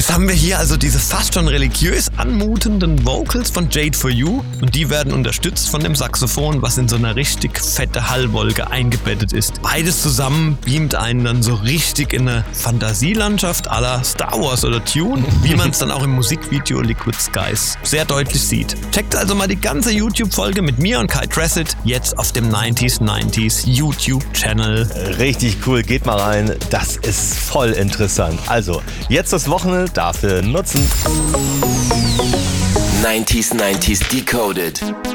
Jetzt haben wir hier also diese fast schon religiös anmutenden Vocals von Jade4u und die werden unterstützt von dem Saxophon, was in so einer richtig fette Hallwolke eingebettet ist. Beides zusammen beamt einen dann so richtig in eine Fantasielandschaft à la Star Wars oder Tune, wie man es dann auch im Musikvideo Liquid Skies sehr deutlich sieht. Checkt also mal die ganze YouTube-Folge mit mir und Kai Tressett jetzt auf dem 90s YouTube-Channel. Richtig cool, geht mal rein, das ist voll interessant. Also, jetzt das Wochenende dafür nutzen. 90s Decoded.